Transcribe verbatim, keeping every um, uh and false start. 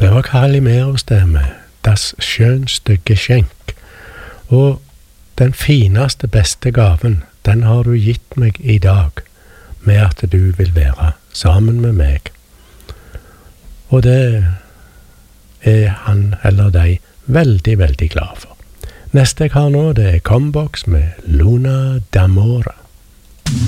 Det var Calimero-stemme, das skjønste geschenk, og den fineste, beste gaven, den har du gitt meg i dag, med at du vil være sammen med meg. Og det er han eller deg veldig, veldig glad for. Neste jeg har nå, det er Combox med Luna d'Amore.